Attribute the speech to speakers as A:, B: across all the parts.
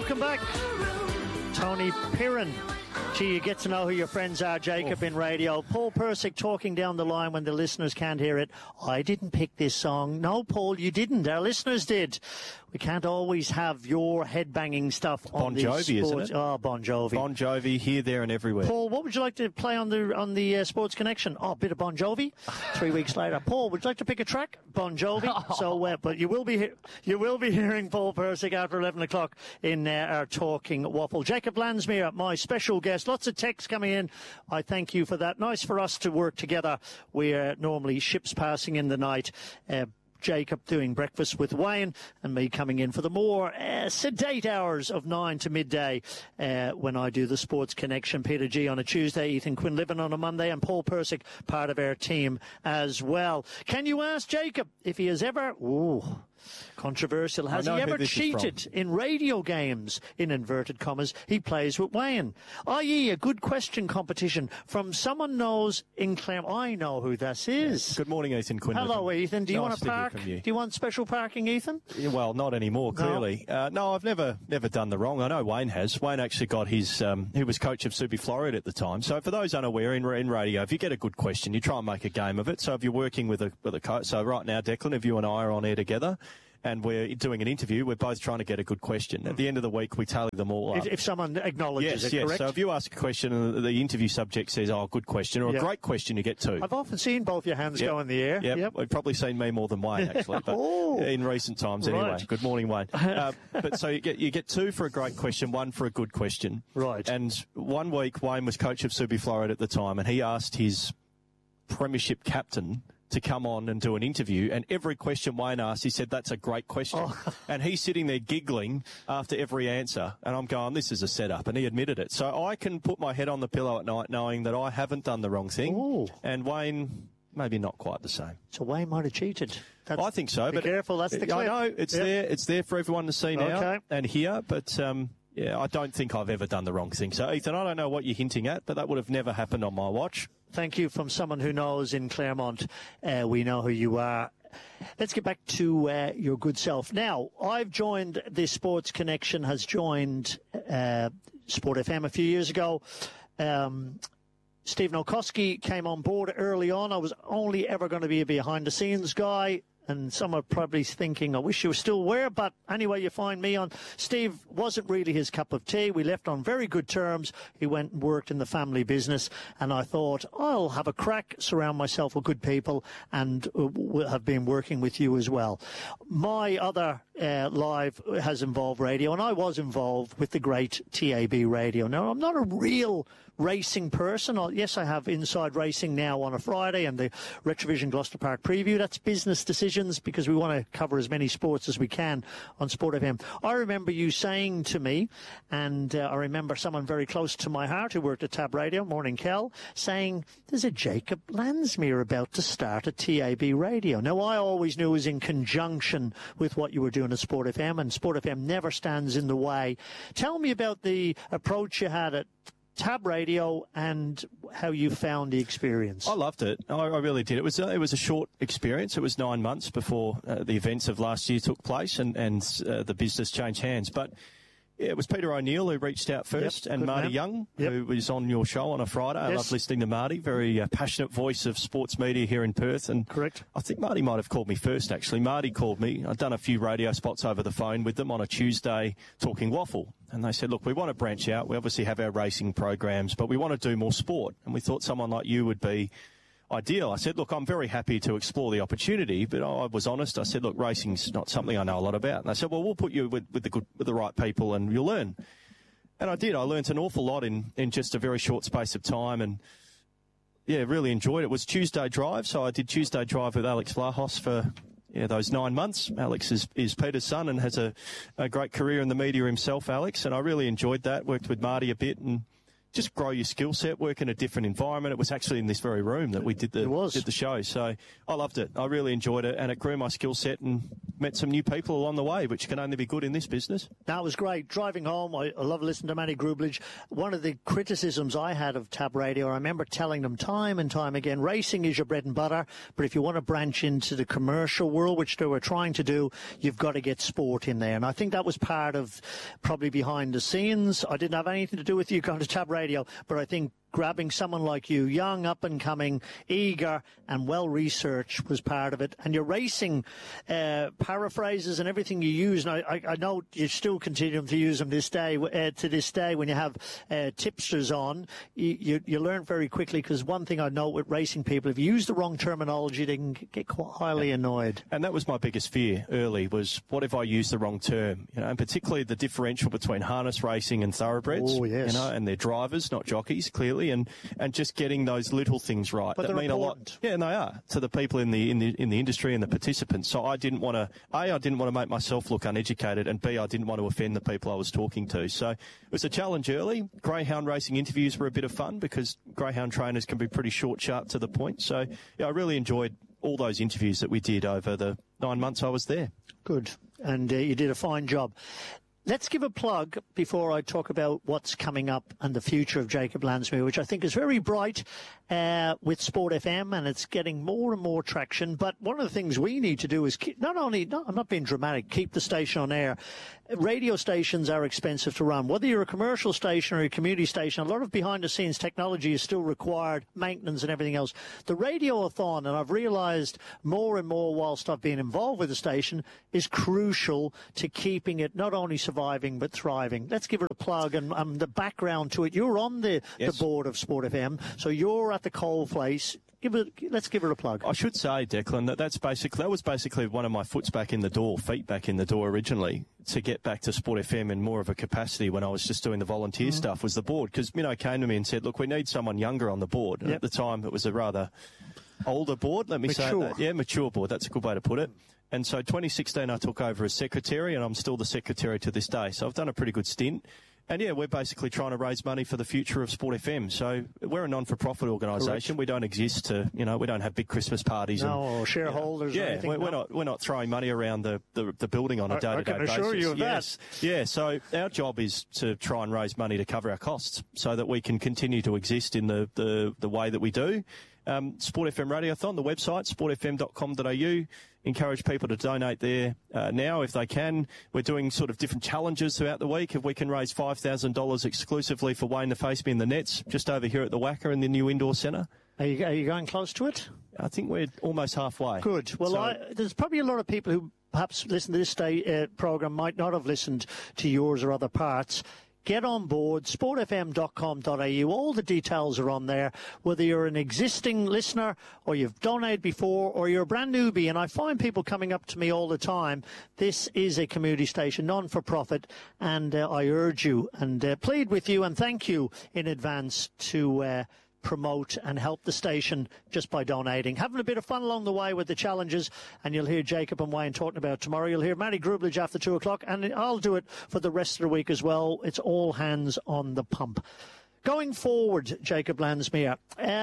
A: Welcome back, Tony Piran. Gee, you get to know who your friends are, Jacob, in radio. Paul Persick talking down the line when the listeners can't hear it. I didn't pick this song. No, Paul, you didn't. Our listeners did. We can't always have your headbanging stuff on the sports. Bon Jovi, isn't it? Oh, Bon Jovi.
B: Bon Jovi, here, there and everywhere.
A: Paul, what would you like to play on the Sports Connection? Oh, a bit of Bon Jovi. 3 weeks later. Paul, would you like to pick a track? Bon Jovi. So, but you will be hearing Paul Persick after 11 o'clock in our Talking Waffle. Jacob Landsmeer, my special guest. Lots of texts coming in. I thank you for that. Nice for us to work together. We're normally ships passing in the night. Jacob doing breakfast with Wayne and me coming in for the more sedate hours of 9 to midday when I do the Sports Connection. Peter G on a Tuesday, Ethan Quinlivan on a Monday, and Paul Persick, part of our team as well. Can you ask Jacob if he has ever... Ooh, controversial. Has he ever cheated in radio games, in inverted commas, he plays with Wayne? I.e. a good question competition from someone knows in Claremont. I know who this is.
B: Good morning, Ethan Quinlivan.
A: Hello, Ethan. Do you want to park?
B: Do
A: you want special parking, Ethan?
B: Yeah, well, not anymore, clearly. No, I've never done the wrong. I know Wayne has. Wayne actually got his... he was coach of Subi Floreat at the time. So for those unaware, in radio, if you get a good question, you try and make a game of it. So if you're working with a coach... So right now, Declan, if you and I are on air together... and we're doing an interview, we're both trying to get a good question. At the end of the week, we tally them all up.
A: If someone acknowledges it, correct?
B: So if you ask a question and the interview subject says, oh, good question, or a great question, you get two.
A: I've often seen both your hands go in the air.
B: Yep. We've probably seen me more than Wayne, actually, but in recent times anyway.
A: Right.
B: Good morning, Wayne. But so you get two for a great question, one for a good question.
A: Right.
B: And 1 week, Wayne was coach of Subi Floreat at the time, and he asked his premiership captain to come on and do an interview, and every question Wayne asked, he said, that's a great question. And he's sitting there giggling after every answer, and I'm going, this is a setup, and he admitted it. So I can put my head on the pillow at night knowing that I haven't done the wrong thing, and Wayne, maybe not quite the same.
A: So Wayne might have cheated.
B: I think so.
A: Be careful, that's the clip.
B: I know, it's there for everyone to see now and hear, but... yeah, I don't think I've ever done the wrong thing. So, Ethan, I don't know what you're hinting at, but that would have never happened on my watch.
A: Thank you from someone who knows in Claremont. We know who you are. Let's get back to your good self. Now, I've joined this Sports Connection, has joined Sport FM a few years ago. Stephen Okoski came on board early on. I was only ever going to be a behind-the-scenes guy. And some are probably thinking, I wish you still were. But anyway, you find me on. Steve wasn't really his cup of tea. We left on very good terms. He went and worked in the family business. And I thought, I'll have a crack, surround myself with good people, and have been working with you as well. My other live has involved radio, and I was involved with the great TAB radio. Now, I'm not a real racing person. Yes, I have Inside Racing now on a Friday and the Retrovision Gloucester Park preview. That's business decisions because we want to cover as many sports as we can on Sport FM. I remember you saying to me, and I remember someone very close to my heart who worked at Tab Radio, Morning Kel, saying, there's a Jacob Landsmeer about to start at TAB Radio. Now, I always knew it was in conjunction with what you were doing at Sport FM, and Sport FM never stands in the way. Tell me about the approach you had at Tab Radio and how you found the experience.
B: I loved it. I really did. It was a short experience. It was 9 months before the events of last year took place and the business changed hands. But yeah, it was Peter O'Neill who reached out first, and Marty Young, who was on your show on a Friday. I love listening to Marty, very passionate voice of sports media here in Perth. And
A: correct.
B: I think Marty might have called me first, actually. Marty called me. I'd done a few radio spots over the phone with them on a Tuesday talking waffle. And they said, look, we want to branch out. We obviously have our racing programs, but we want to do more sport. And we thought someone like you would be ideal. I said, look, I'm very happy to explore the opportunity, but I was honest. I said, look, racing's not something I know a lot about. And they said, well, we'll put you with the right people and you'll learn. And I did. I learned an awful lot in just a very short space of time, and yeah, really enjoyed it. It was Tuesday Drive, so I did Tuesday Drive with Alex Vlahos for those 9 months. Alex is Peter's son and has a great career in the media himself, Alex, and I really enjoyed that. Worked with Marty a bit and just grow your skill set, work in a different environment. It was actually in this very room that we did the show. So I loved it. I really enjoyed it, and it grew my skill set and met some new people along the way, which can only be good in this business.
A: That was great. Driving home, I love listening to Matty Grublich. One of the criticisms I had of Tab Radio, I remember telling them time and time again, racing is your bread and butter, but if you want to branch into the commercial world, which they were trying to do, you've got to get sport in there. And I think that was part of probably behind the scenes. I didn't have anything to do with you going to Tab Radio, but I think grabbing someone like you, young, up-and-coming, eager, and well-researched was part of it. And your racing paraphrases and everything you use, and I know you still continue to use them to this day when you have tipsters on, you learn very quickly, because one thing I know with racing people, if you use the wrong terminology, they can get quite highly annoyed.
B: And that was my biggest fear early, was what if I use the wrong term? You know, and particularly the differential between harness racing and thoroughbreds.
A: Oh, yes.
B: You know, and they're drivers, not jockeys, clearly. And just getting those little things right
A: but
B: that mean
A: important.
B: A lot. Yeah, and they are to the people in the industry and the participants. So I didn't want to. I didn't want to make myself look uneducated, and B, I didn't want to offend the people I was talking to. So it was a challenge early. Greyhound racing interviews were a bit of fun, because greyhound trainers can be pretty short, sharp, to the point. So yeah, I really enjoyed all those interviews that we did over the 9 months I was there.
A: Good, and you did a fine job. Let's give a plug before I talk about what's coming up and the future of Jacob Landsmeer, which I think is very bright with Sport FM, and it's getting more and more traction. But one of the things we need to do is I'm not being dramatic, keep the station on air. Radio stations are expensive to run. Whether you're a commercial station or a community station, a lot of behind-the-scenes technology is still required, maintenance and everything else. The Radiothon, and I've realised more and more whilst I've been involved with the station, is crucial to keeping it not only surviving but thriving. Let's give it a plug and the background to it. You're on the board of Sport FM, so you're at the coalface. Let's give it a plug.
B: I should say, Declan, that was basically one of my feet back in the door originally, to get back to Sport FM in more of a capacity when I was just doing the volunteer stuff, was the board. Because Minnow came to me and said, look, we need someone younger on the board. And at the time, it was a rather older board, let me say that. Yeah, mature board. That's a good way to put it. And so 2016, I took over as secretary, and I'm still the secretary to this day. So I've done a pretty good stint. And, yeah, we're basically trying to raise money for the future of Sport FM. So we're a non-for-profit organisation. We don't exist to, we don't have big Christmas parties.
A: Or shareholders or anything.
B: We're not throwing money around the building on a day-to-day basis.
A: I can assure you of that.
B: Yeah, so our job is to try and raise money to cover our costs so that we can continue to exist in the way that we do. Sport FM Radiothon, the website, sportfm.com.au. Encourage people to donate there now if they can. We're doing sort of different challenges throughout the week. If we can raise $5,000 exclusively for Wayne to face me in the nets, just over here at the Wacker in the new indoor centre.
A: Are you going close to it?
B: I think we're almost halfway.
A: Good. Well, there's probably a lot of people who perhaps listen to this programme might not have listened to yours or other parts. Get on board, sportfm.com.au. All the details are on there, whether you're an existing listener or you've donated before or you're a brand newbie. And I find people coming up to me all the time. This is a community station, non-for-profit, and I urge you and plead with you and thank you in advance to promote and help the station just by donating. Having a bit of fun along the way with the challenges, and you'll hear Jacob and Wayne talking about tomorrow. You'll hear Matty Grublich after 2 o'clock, and I'll do it for the rest of the week as well. It's all hands on the pump. Going forward, Jacob Landsmeer,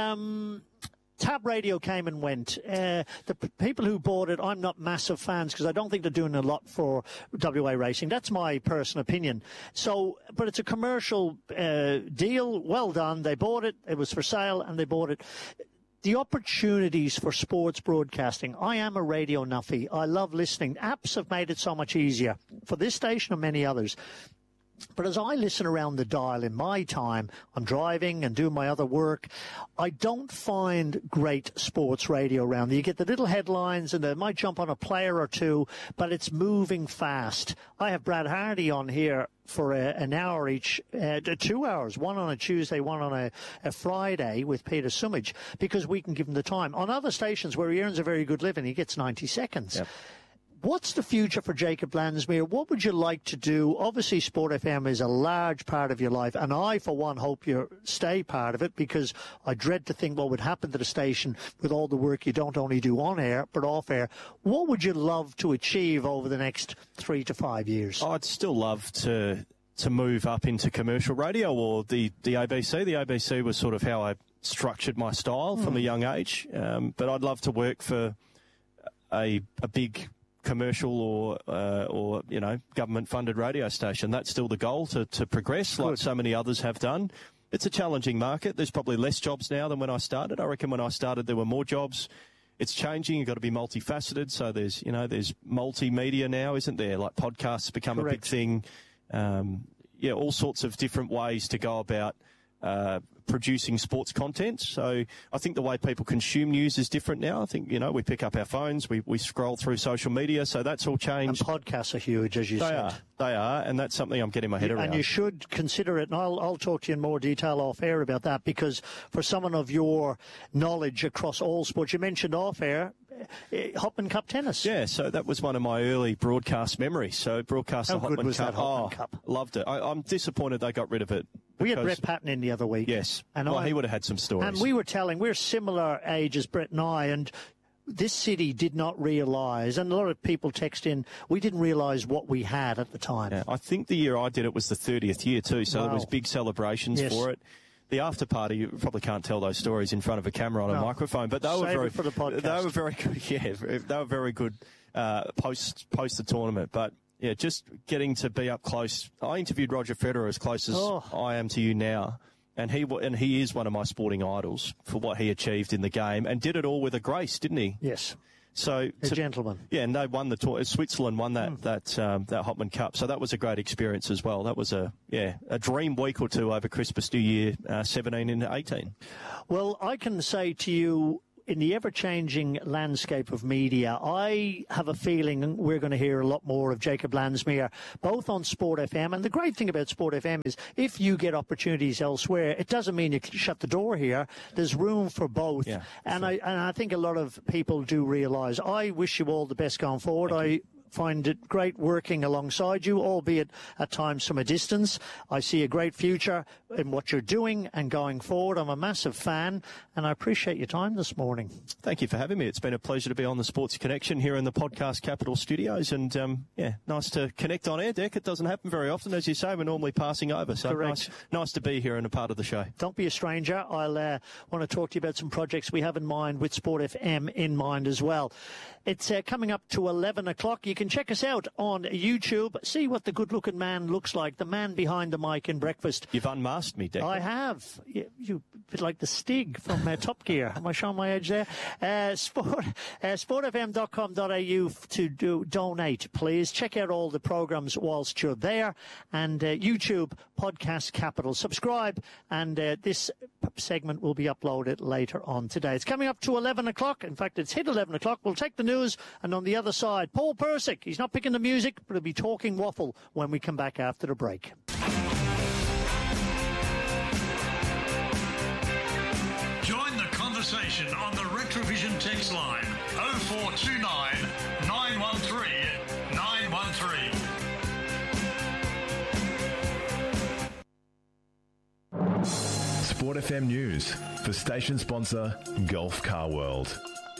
A: Tab Radio came and went. The people who bought it, I'm not massive fans because I don't think they're doing a lot for WA racing. That's my personal opinion. So, but it's a commercial deal. Well done. They bought it. It was for sale, and they bought it. The opportunities for sports broadcasting. I am a radio nuffy. I love listening. Apps have made it so much easier for this station and many others. But as I listen around the dial in my time, I'm driving and doing my other work, I don't find great sports radio around. You get the little headlines and they might jump on a player or two, but it's moving fast. I have Brad Hardy on here for an hour each, 2 hours, one on a Tuesday, one on a Friday with Peter Sumage, because we can give him the time. On other stations where he earns a very good living, he gets 90 seconds. Yep. What's the future for Jacob Landsmeer? What would you like to do? Obviously, Sport FM is a large part of your life, and I, for one, hope you stay part of it, because I dread to think what would happen to the station with all the work you don't only do on air, but off air. What would you love to achieve over the next 3 to 5 years?
B: I'd still love to to move up into commercial radio or the ABC. The ABC was sort of how I structured my style from a young age. But I'd love to work for a big commercial or government-funded radio station. That's still the goal, to progress like so many others have done. It's a challenging market. There's probably less jobs now than when I started. I reckon when I started there were more jobs. It's changing. You've got to be multifaceted. So there's multimedia now, isn't there? Like podcasts become a big thing. All sorts of different ways to go about producing sports content. So I think the way people consume news is different now. I think, we pick up our phones, we scroll through social media, so that's all changed.
A: And podcasts are huge, as you said.
B: They are, and that's something I'm getting my head around.
A: And you should consider it, and I'll talk to you in more detail off air about that, because for someone of your knowledge across all sports, you mentioned off air, Hopman Cup tennis.
B: Yeah, so that was one of my early broadcast memories. So broadcast the Hopman Cup.
A: That Hopman Cup?
B: Loved it. I'm disappointed they got rid of it.
A: We had Brett Patton in the other week.
B: Yes. And he would have had some stories.
A: And we're similar age as Brett and I, and this city did not realise, and a lot of people text in, we didn't realise what we had at the time.
B: Yeah, I think the year I did it was the 30th year too, so there was big celebrations for it. The after party, you probably can't tell those stories in front of a camera on a microphone, but they were very
A: for the podcast.
B: They were very good. Yeah, they were very good post the tournament. But yeah, just getting to be up close. I interviewed Roger Federer as close as I am to you now, and he is one of my sporting idols for what he achieved in the game, and did it all with a grace, didn't he?
A: Yes.
B: So
A: a gentleman.
B: Yeah, and they won the tour. Switzerland won that Hopman Cup. So that was a great experience as well. That was a dream week or two over Christmas, New Year, 17 and 18.
A: Well, I can say to you, in the ever-changing landscape of media, I have a feeling we're going to hear a lot more of Jacob Landsmeer, both on Sport FM. And the great thing about Sport FM is if you get opportunities elsewhere, it doesn't mean you can shut the door here. There's room for both. Yeah, and I think a lot of people do realise. I wish you all the best going forward. I find it great working alongside you, albeit at times from a distance. I see a great future in what you're doing and going forward. I'm a massive fan, and I appreciate your time this morning.
B: Thank you for having me. It's been a pleasure to be on the Sports Connection here in the Podcast Capital studios, and nice to connect on air, Deck. It doesn't happen very often, as you say. We're normally passing over, so nice to be here and a part of the show.
A: Don't be a stranger. I'll want to talk to you about some projects we have in mind with Sport FM in mind as well. It's coming up to 11 o'clock. You can check us out on YouTube. See what the good-looking man looks like, the man behind the mic in breakfast.
B: You've unmasked me, Deck.
A: I have. You bit like the Stig from Top Gear. Am I showing my age there? sportfm.com.au to donate, please. Check out all the programmes whilst you're there. And YouTube, Podcast Capital. Subscribe, and this segment will be uploaded later on today. It's coming up to 11 o'clock. In fact, it's hit 11 o'clock. We'll take the news, and on the other side, Paul Persick. He's not picking the music, but he'll be talking waffle when we come back after the break.
C: Join the conversation on the Retrovision text line 0429 913 913.
D: Sport FM News for station sponsor Gulf Car World.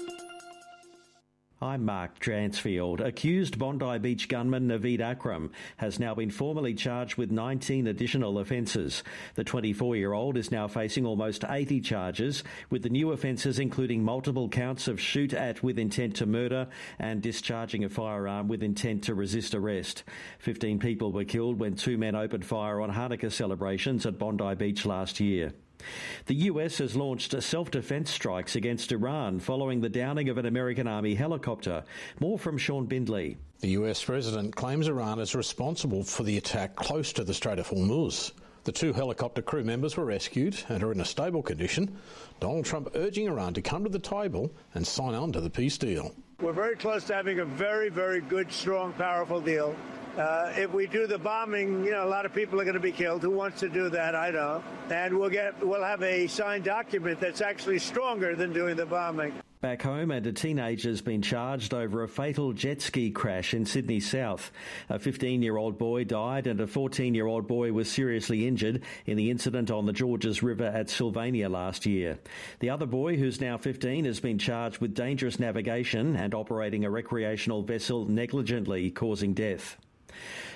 E: I'm Mark Dransfield. Accused Bondi Beach gunman Naveed Akram has now been formally charged with 19 additional offences. The 24-year-old is now facing almost 80 charges, with the new offences including multiple counts of shoot at with intent to murder and discharging a firearm with intent to resist arrest. 15 people were killed when two men opened fire on Hanukkah celebrations at Bondi Beach last year. The US has launched self-defence strikes against Iran following the downing of an American Army helicopter. More from Sean Bindley.
F: The US president claims Iran is responsible for the attack close to the Strait of Hormuz. The two helicopter crew members were rescued and are in a stable condition. Donald Trump urging Iran to come to the table and sign on to the peace deal.
G: We're very close to having a very, very good, strong, powerful deal. If we do the bombing, a lot of people are going to be killed. Who wants to do that? I don't. And we'll have a signed document that's actually stronger than doing the bombing.
E: Back home, and a teenager's been charged over a fatal jet ski crash in Sydney South. A 15-year-old boy died and a 14-year-old boy was seriously injured in the incident on the Georges River at Sylvania last year. The other boy, who's now 15, has been charged with dangerous navigation and operating a recreational vessel negligently, causing death.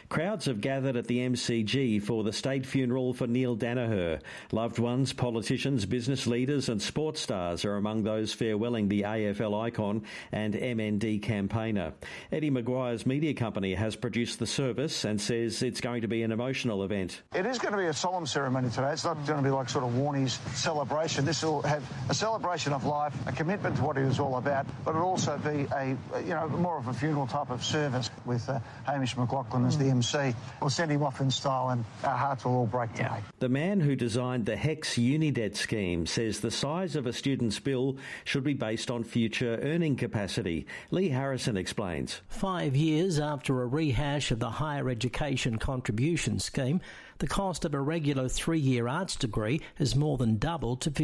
E: Crowds have gathered at the MCG for the state funeral for Neil Danaher. Loved ones, politicians, business leaders and sports stars are among those farewelling the AFL icon and MND campaigner. Eddie Maguire's media company has produced the service and says it's going to be an emotional event.
H: It is going to be a solemn ceremony today. It's not going to be like sort of Warnie's celebration. This will have a celebration of life, a commitment to what he was all about, but it'll also be more of a funeral type of service with Hamish McLaughlin as the MC. We'll send him off in style and our hearts will all break today.
E: The man who designed the HECS UniDebt scheme says the size of a student's bill should be based on future earning capacity. Lee Harrison explains.
I: 5 years after a rehash of the Higher Education Contribution Scheme, the cost of a regular 3-year arts degree has more than doubled to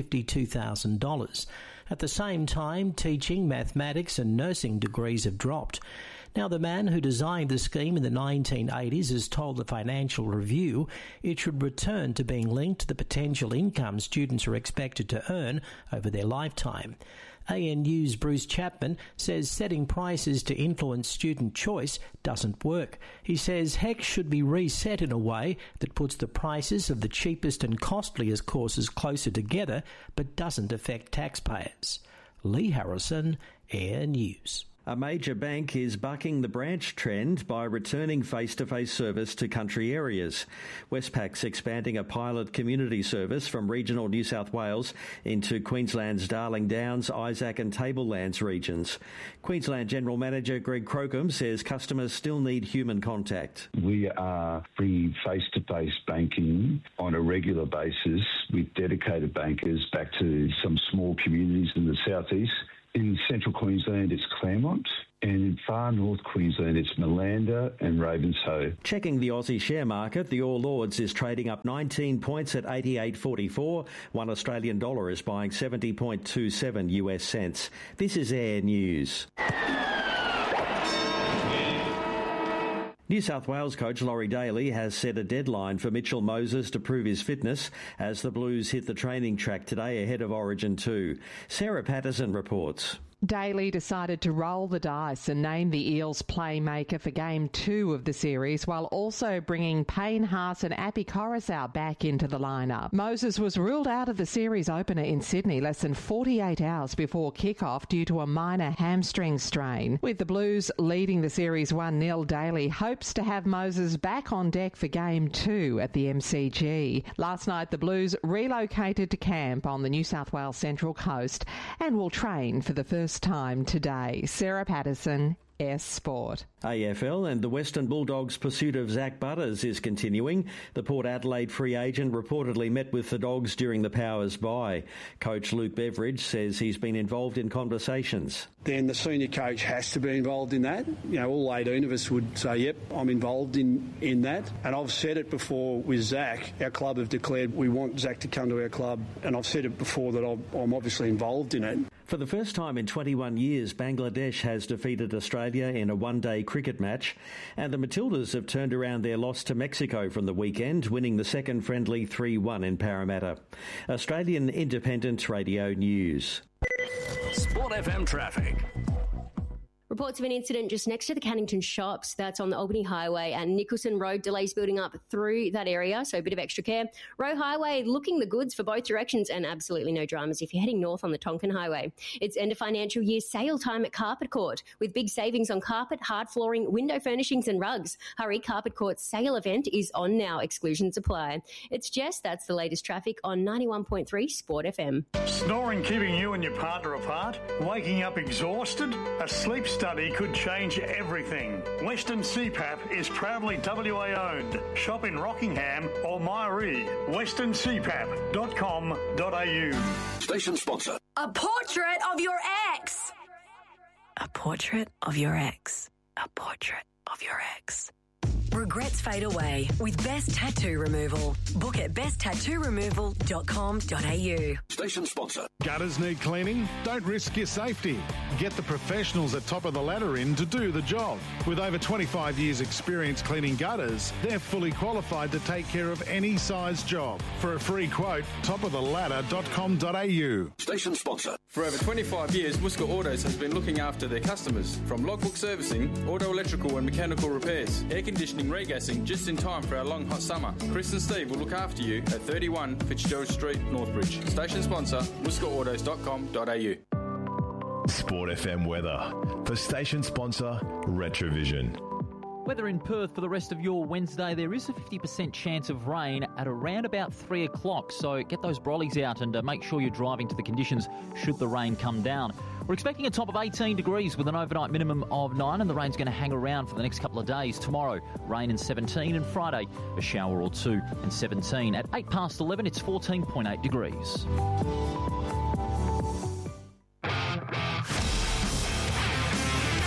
I: $52,000. At the same time, teaching, mathematics and nursing degrees have dropped. Now, the man who designed the scheme in the 1980s has told the Financial Review it should return to being linked to the potential income students are expected to earn over their lifetime. ANU's Bruce Chapman says setting prices to influence student choice doesn't work. He says HECS should be reset in a way that puts the prices of the cheapest and costliest courses closer together but doesn't affect taxpayers. Lee Harrison, Air News.
E: A major bank is bucking the branch trend by returning face-to-face service to country areas. Westpac's expanding a pilot community service from regional New South Wales into Queensland's Darling Downs, Isaac and Tablelands regions. Queensland General Manager Greg Crocombe says customers still need human contact.
J: We are free face-to-face banking on a regular basis with dedicated bankers back to some small communities in the southeast. In central Queensland, it's Claremont, and in far north Queensland, it's Malanda and Ravenshoe.
E: Checking the Aussie share market, the All Ords is trading up 19 points at 88.44. $1 Australian dollar is buying 70.27 US cents. This is Air News. New South Wales coach Laurie Daly has set a deadline for Mitchell Moses to prove his fitness as the Blues hit the training track today ahead of Origin 2. Sarah Patterson reports.
K: Daly decided to roll the dice and name the Eels playmaker for Game 2 of the series, while also bringing Payne Haas and Api Coruscant back into the lineup. Moses was ruled out of the series opener in Sydney less than 48 hours before kick-off due to a minor hamstring strain. With the Blues leading the series 1-0, Daly hopes to have Moses back on deck for Game 2 at the MCG. Last night, the Blues relocated to camp on the New South Wales Central Coast and will train for the first time today. Sarah Patterson, S Sport.
E: AFL and the Western Bulldogs' pursuit of Zach Butters is continuing. The Port Adelaide free agent reportedly met with the Dogs during the Powers bye. Coach Luke Beveridge says he's been involved in conversations.
L: Then the senior coach has to be involved in that. You know, all 18 of us would say, yep, I'm involved in that. And I've said it before with Zach. Our club have declared we want Zach to come to our club. And I've said it before that I'm obviously involved in it.
E: For the first time in 21 years, Bangladesh has defeated Australia in a one-day cricket match, and the Matildas have turned around their loss to Mexico from the weekend, winning the second friendly 3-1 in Parramatta. Australian Independent Radio News.
C: Sport FM traffic.
M: Reports of an incident just next to the Cannington Shops. That's on the Albany Highway and Nicholson Road. Delays building up through that area, so a bit of extra care. Roe Highway looking the goods for both directions and absolutely no dramas if you're heading north on the Tonkin Highway. It's end of financial year sale time at Carpet Court with big savings on carpet, hard flooring, window furnishings and rugs. Hurry, Carpet Court's sale event is on now. Exclusions apply. It's Jess. That's the latest traffic on 91.3 Sport FM.
C: Snoring keeping you and your partner apart? Waking up exhausted? A sleep study could change everything. Western CPAP is proudly WA owned. Shop in Rockingham or Myree. westerncpap.com.au.
N: Station sponsor.
O: A portrait of your ex. A portrait of your ex. A portrait of your ex. Regrets fade away with Best Tattoo Removal. Book at besttattooremoval.com.au.
N: Station sponsor.
P: Gutters need cleaning? Don't risk your safety. Get the professionals at Top of the Ladder in to do the job. With over 25 years experience cleaning gutters, they're fully qualified to take care of any size job. For a free quote, topoftheladder.com.au.
N: Station sponsor.
Q: For over 25 years, Worcester Autos has been looking after their customers. From logbook servicing, auto electrical and mechanical repairs, air conditioning in regassing just in time for our long hot summer. Chris and Steve will look after you at 31 Fitzgerald Street, Northbridge. Station sponsor, WhiskerAutos.com.au.
D: Sport FM weather for station sponsor Retrovision.
R: Weather in Perth for the rest of your Wednesday. There is a 50% chance of rain at around about 3 o'clock, so get those brollies out and make sure you're driving to the conditions should the rain come down. We're expecting a top of 18 degrees with an overnight minimum of 9, and the rain's going to hang around for the next couple of days. Tomorrow, rain and 17, and Friday, a shower or two and 17. At 8 past 11, it's 14.8 degrees.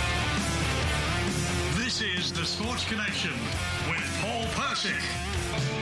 C: This is the Sports Connection with Paul Persick.